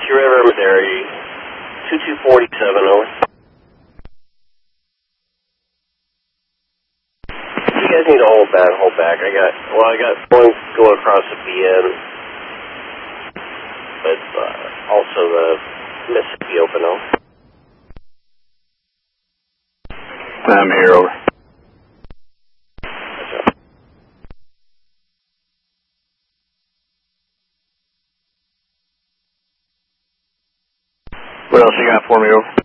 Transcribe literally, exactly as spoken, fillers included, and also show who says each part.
Speaker 1: Cherokee River, Missouri, two two four seven, over. You guys need to hold back, hold back. I got, well, I got one going across the B N, but uh, also the Mississippi Open, over.
Speaker 2: I'm here, over. What else you got for me, over?